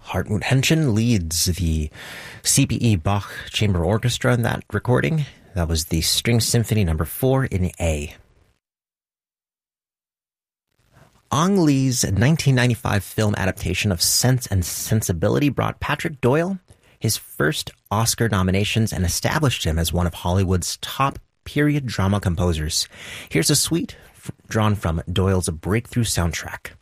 Hartmut Henschen leads the CPE Bach Chamber Orchestra in that recording. That was the String Symphony No. 4 in A. Ang Lee's 1995 film adaptation of Sense and Sensibility brought Patrick Doyle his first Oscar nominations and established him as one of Hollywood's top period drama composers. Here's a suite drawn from Doyle's breakthrough soundtrack.